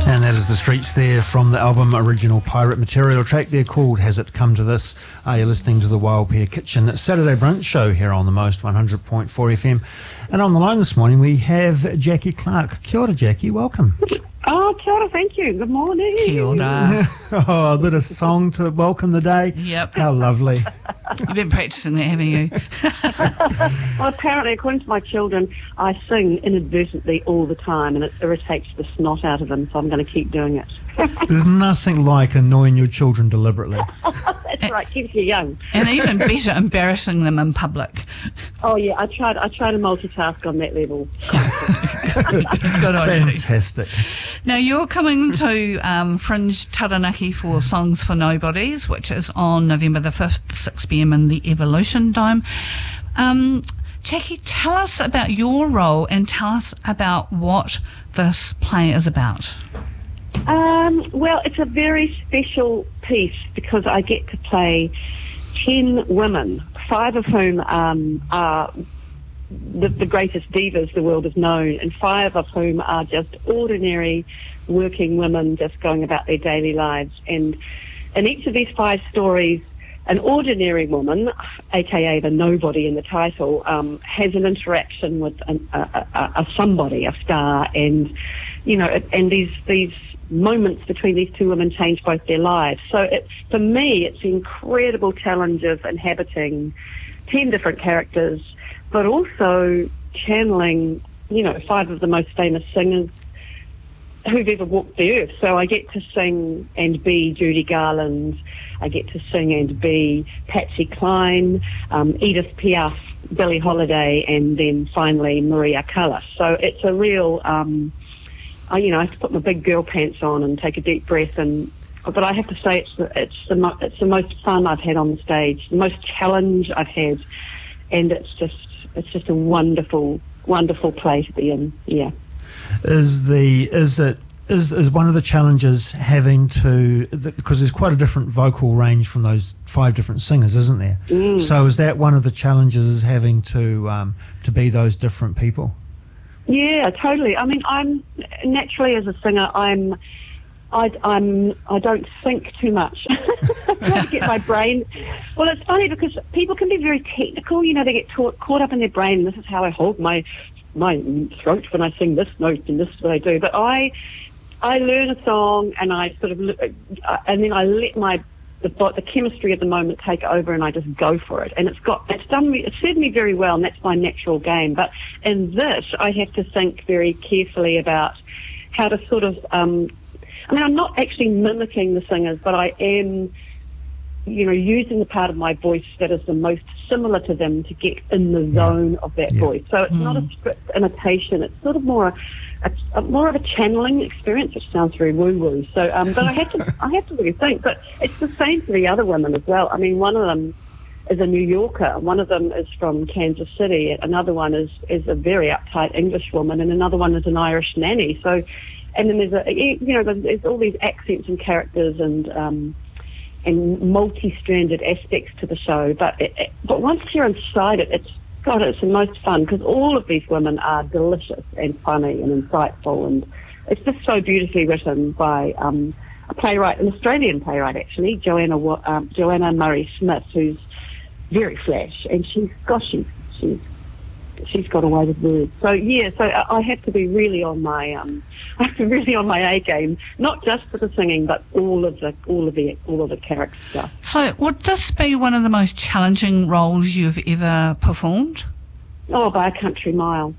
And that is The Streets there from the album Original Pirate Material, track there called Has It Come to This. You're listening to the Wild Pear Kitchen Saturday Brunch Show here on the Most 100.4 FM. And on the line this morning we have Jackie Clark. Kia ora, Jackie, welcome. Oh, kia ora, thank you. Good morning. Kia ora. Oh, a bit of song to welcome the day. Yep. How lovely. You've been practicing that, haven't you? Well, apparently, according to my children, I sing inadvertently all the time, and it irritates the snot out of them, so I'm going to keep doing it. There's nothing like annoying your children deliberately. That's right, keeps you young. And even better, embarrassing them in public. Oh, yeah, I try to multitask on that level. Good on you. Fantastic. Now, you're coming to Fringe Taranaki for Songs for Nobodies, which is on November the 5th, 6 p.m. in the Evolution Dome. Jackie, tell us about your role and tell us about what this play is about. Well, it's a very special piece because I get to play 10 women, 5 of whom are the greatest divas the world has known, and 5 of whom are just ordinary working women just going about their daily lives. And in each of these 5 stories, an ordinary woman, aka the nobody in the title, has an interaction with a somebody, a star, and and these moments between these 2 women change both their lives. So for me, it's an incredible challenge of inhabiting 10 different characters, but also channeling, 5 of the most famous singers who've ever walked the earth. So I get to sing and be Judy Garland, I get to sing and be Patsy Cline, Edith Piaf, Billie Holiday, and then finally Maria Callas. So it's a real, I have to put my big girl pants on and take a deep breath, but I have to say it's the most fun I've had on the stage, the most challenge I've had, and it's just a wonderful, wonderful play to be in. Yeah. Is one of the challenges having to, because there's quite a different vocal range from those 5 different singers, isn't there? So is that one of the challenges, having to be those different people? Yeah, totally. I mean, I'm naturally, as a singer, I don't think too much. I get my brain. Well, it's funny because people can be very technical. They get caught up in their brain. This is how I hold my throat when I sing this note, and this is what I do. But I learn a song, and I sort of, and then I let the chemistry of the moment take over, and I just go for it. And it's served me very well, and that's my natural game. But in this, I have to think very carefully about how to sort of, I'm not actually mimicking the singers, but I am, using the part of my voice that is the most similar to them to get in the zone of that voice. So it's not a strict imitation. It's sort of more of a channeling experience, which sounds very woo-woo. So, but I have to really think. But it's the same for the other women as well. I mean, one of them is a New Yorker. One of them is from Kansas City. Another one is a very uptight English woman, and another one is an Irish nanny. So, and then there's all these accents and characters and multi-stranded aspects to the show. But once you're inside it, it's the most fun because all of these women are delicious and funny and insightful, and it's just so beautifully written by a playwright, an Australian playwright actually, Joanna Murray Smith, who's very flash, and she's got a way with words. So I have to be really on my A game, not just for the singing, but all of the character stuff. So would this be one of the most challenging roles you've ever performed? Oh, by a country mile.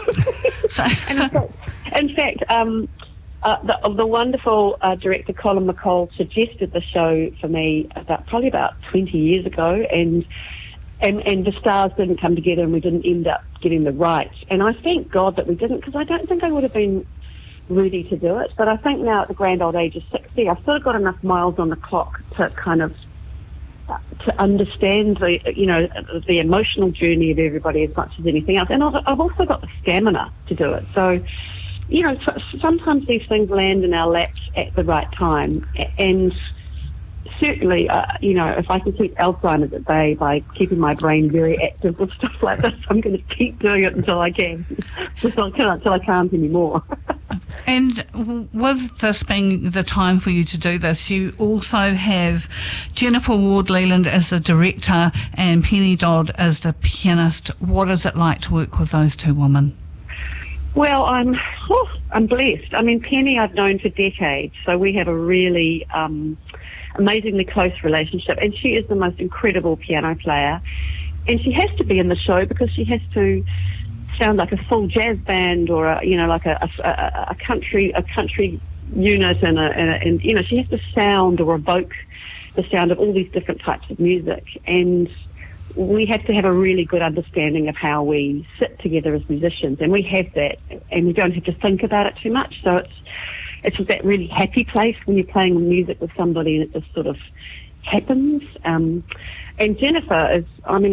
In fact, the wonderful director Colin McCall suggested the show for me probably about 20 years ago, and the stars didn't come together, and we didn't end up getting the rights. And I thank God that we didn't, because I don't think I would have been ready to do it. But I think now at the grand old age of 60, I've sort of got enough miles on the clock to kind of to understand the emotional journey of everybody as much as anything else. And I've also got the stamina to do it. So, sometimes these things land in our laps at the right time. And certainly, if I can keep Alzheimer's at bay by keeping my brain very active with stuff like this, I'm going to keep doing it until I can, until I can't anymore. And with this being the time for you to do this, you also have Jennifer Ward-Leland as the director and Penny Dodd as the pianist. What is it like to work with those two women? Well, I'm blessed. I mean, Penny I've known for decades, so we have a really amazingly close relationship, and she is the most incredible piano player. And she has to be in the show because she has to sound like a full jazz band or like a country unit, and she has to sound or evoke the sound of all these different types of music. And we have to have a really good understanding of how we sit together as musicians, and we have that, and we don't have to think about it too much. So it's just that really happy place when you're playing music with somebody and it just sort of happens. And Jennifer is,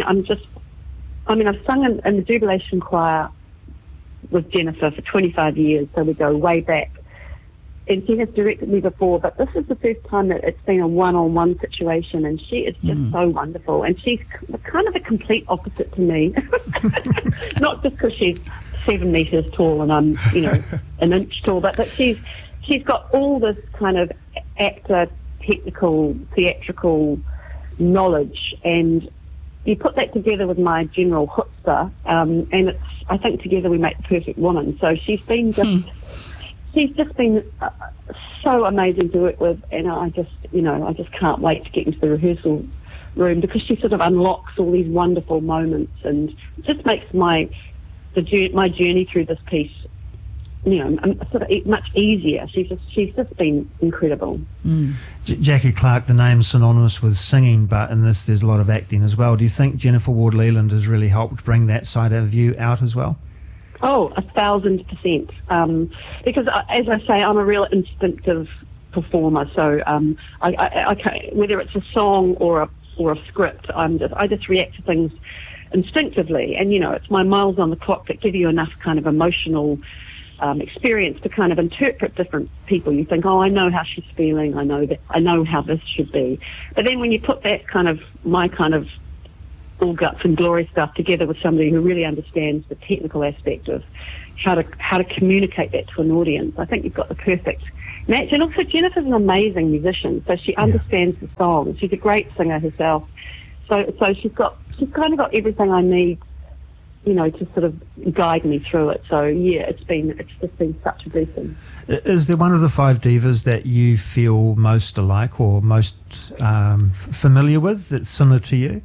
I've sung in the Jubilation Choir with Jennifer for 25 years, so we go way back. And she has directed me before, but this is the first time that it's been a one-on-one situation, and she is just so wonderful. And she's kind of the complete opposite to me. Not just because she's 7 metres tall and I'm, an inch tall, but that she's got all this kind of actor, technical, theatrical knowledge, and you put that together with my general chutzpah, and I think together we make the perfect woman. So she's been just been so amazing to work with, and I just can't wait to get into the rehearsal room because she sort of unlocks all these wonderful moments and just makes my journey through this piece, sort of much easier. She's just been incredible. Jackie Clark, the name's synonymous with singing, but in this there's a lot of acting as well. Do you think Jennifer Ward-Leland has really helped bring that side of you out as well? Oh, 1,000%. Because as I say, I'm a real instinctive performer. So I can't, whether it's a song or a script, I just react to things instinctively. And it's my miles on the clock that give you enough kind of emotional experience to kind of interpret different people. You think, oh, I know how she's feeling. I know how this should be. But then when you put that kind of my kind of all guts and glory stuff together with somebody who really understands the technical aspect of how to communicate that to an audience, I think you've got the perfect match. And also Jennifer's an amazing musician, so she understands the song. She's a great singer herself. So she's kind of got everything I need, to sort of guide me through it. So it's just been such a blessing. Is there one of the 5 divas that you feel most alike or most familiar with that's similar to you?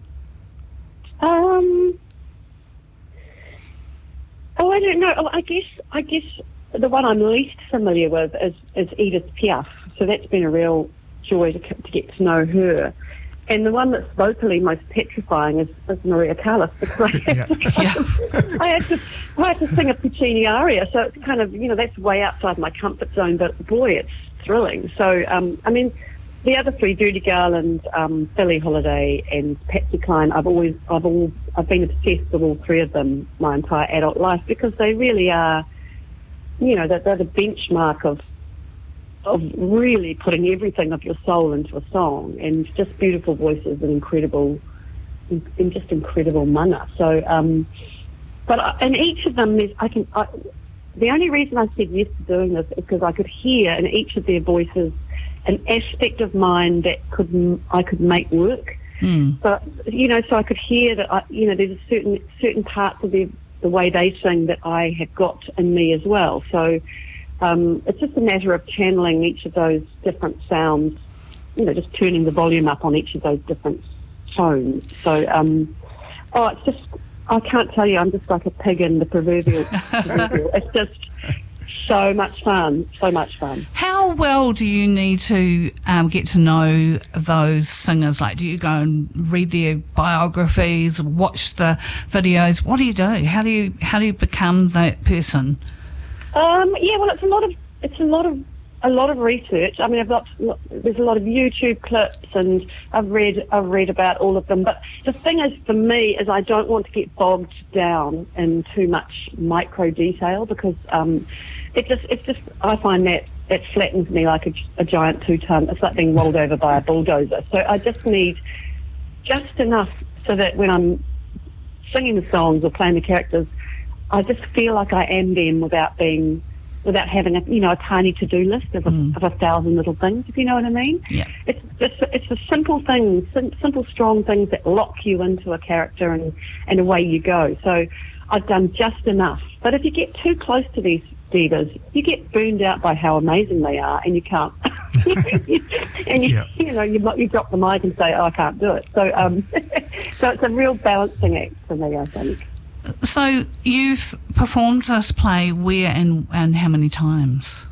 I don't know. I guess the one I'm least familiar with is Edith Piaf. So that's been a real joy to get to know her. And the one that's vocally most petrifying is Maria Callas, because I had to sing a Puccini aria. So it's kind of, that's way outside my comfort zone, but boy, it's thrilling. So, the other 3, Judy Garland, Billie Holiday, and Patsy Cline, I've been obsessed with all 3 of them my entire adult life because they really are, they're the benchmark of really putting everything of your soul into a song, and just beautiful voices and incredible mana. So, but in each of them, the only reason I said yes to doing this is because I could hear in each of their voices an aspect of mine that I could make work. So so I could hear that there's a certain parts of the way they sing that I have got in me as well. So it's just a matter of channeling each of those different sounds, just turning the volume up on each of those different tones. So it's just, I can't tell you, I'm just like a pig in the proverbial. It's just so much fun. How well do you need to get to know those singers? Like, do you go and read their biographies, watch the videos? What do you do? How do you become that person? Well, it's a lot of research. I mean, there's a lot of YouTube clips, and I've read about all of them. But the thing is, for me, is I don't want to get bogged down in too much micro detail because it's just I find that it flattens me like a giant 2-ton. It's like being rolled over by a bulldozer. So I just need just enough so that when I'm singing the songs or playing the characters, I just feel like I am them without being without having a tiny to-do list of 1,000 little things, if you know what I mean. Yeah. It's the simple things, simple strong things that lock you into a character and away you go. So I've done just enough. But if you get too close to these divas, you get burned out by how amazing they are, and you can't. And you drop the mic and say, "Oh, I can't do it." So so it's a real balancing act for me, I think. So you've performed this play where and how many times?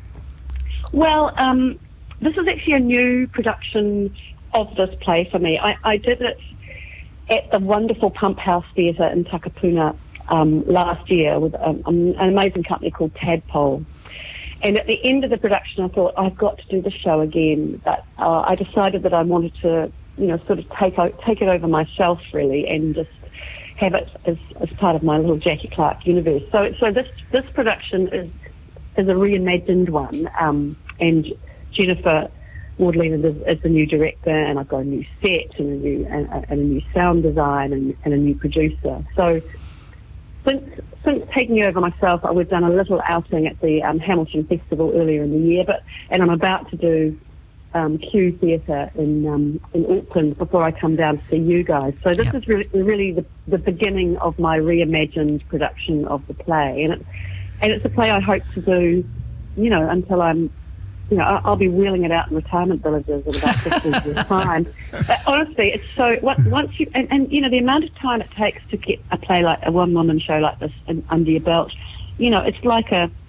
Well, this is actually a new production of this play for me. I did it at the wonderful Pump House Theatre in Takapuna last year with an amazing company called Tadpole. And at the end of the production, I thought, I've got to do the show again. But I decided that I wanted to, sort of take it over myself, really, and just have it as part of my little Jackie Clark universe. So this production is a reimagined one, and Jennifer Wardley is the new director, and I've got a new set and a new sound design and a new producer. So since taking over myself, we've done a little outing at the Hamilton Festival earlier in the year, and I'm about to do Q Theatre in Auckland before I come down to see you guys. So this is really the beginning of my reimagined production of the play, and it's a play I hope to do, until I'm, I'll be wheeling it out in retirement villages in about 15 years' time. But honestly, it's so once you and the amount of time it takes to get a play like a one-woman show like this under your belt, it's like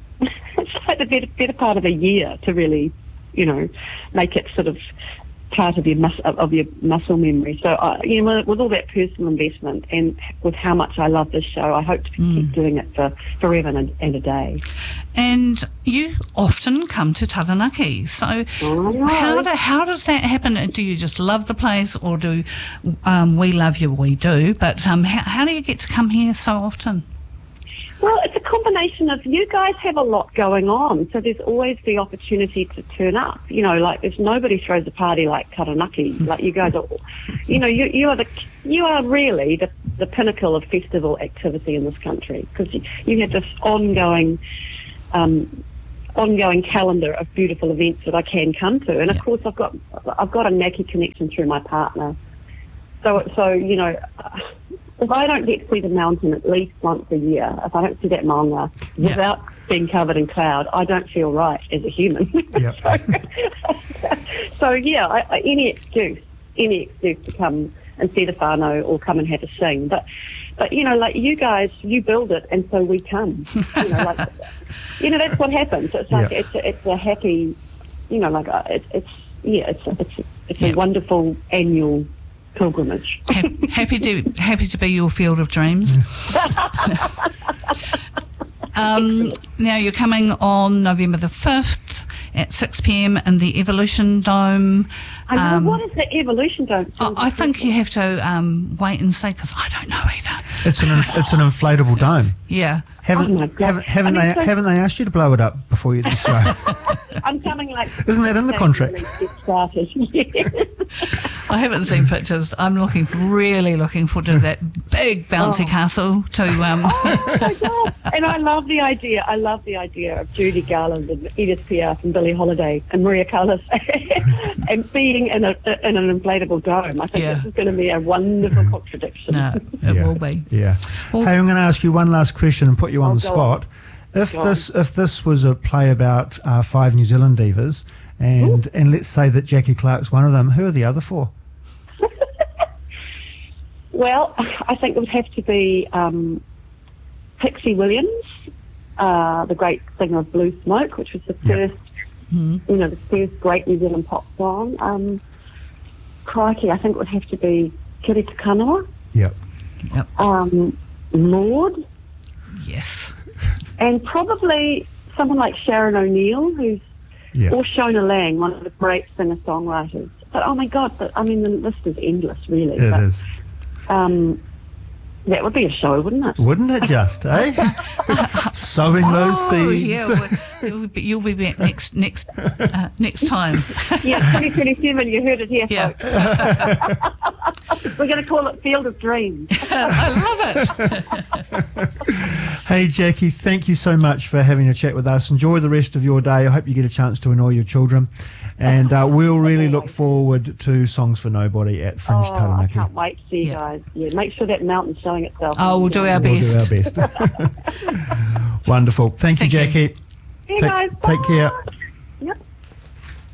the better part of a year to really, make it sort of part of your muscle memory. So, with all that personal investment and with how much I love this show, I hope to keep doing it for forever and a day. And you often come to Taranaki. So, how does that happen? Do you just love the place, or do we love you? We do, but how do you get to come here so often? Well, it's a combination of, you guys have a lot going on, so there's always the opportunity to turn up. There's nobody throws a party like Taranaki. Like, you guys are, you are really the pinnacle of festival activity in this country, because you have this ongoing calendar of beautiful events that I can come to, and of course I've got a Naki connection through my partner. So if I don't get to see the mountain at least once a year, if I don't see that maunga without being covered in cloud, I don't feel right as a human. Any excuse to come and see the whānau or come and have a sing. But like you guys, you build it, and so we come. That's what happens. It's like it's a happy, it's a wonderful annual pilgrimage. Happy to be your field of dreams. Now you're coming on November the 5th at 6 p.m. in the Evolution Dome. What is the Evolution Dome? I think you have to wait and see, because I don't know either. It's an inflatable dome. Yeah. Haven't they asked you to blow it up before you do so? I'm coming like. Isn't that in the contract? Get started. I haven't seen pictures. I'm really looking forward to that big bouncy castle. Oh my God! And I love the idea. Of Judy Garland and Edith Piaf and Billie Holiday and Maria Callas and being in an inflatable dome. I think this is going to be a wonderful contradiction. No, it will be. Yeah. Well, hey, I'm going to ask you one last question and put you on the spot. If this was a play about 5 New Zealand divas, and let's say that Jackie Clark's one of them, who are the other 4? Well, I think it would have to be Pixie Williams, the great singer of Blue Smoke, which was the first, the first great New Zealand pop song. Crikey, I think it would have to be Kiri Te Kanawa. Yep. Lord. Yes. And probably someone like Sharon O'Neill, or Shona Lang, one of the great singer-songwriters. But oh my God, the list is endless, really. It is. That would be a show, wouldn't it? Wouldn't it just, eh? Sowing those seeds. Yeah, you'll be back next time. Yeah, 2027, you heard it here, folks. We're going to call it Field of Dreams. I love it. Hey, Jackie, thank you so much for having a chat with us. Enjoy the rest of your day. I hope you get a chance to annoy your children. And we'll really look forward to Songs for Nobody at Fringe Taranaki. I can't wait to see you guys. Yeah, make sure that mountain's showing itself. Oh, we'll do our best. We'll do our best. Wonderful. Thank you, Jackie. See you guys. Take care. Bye.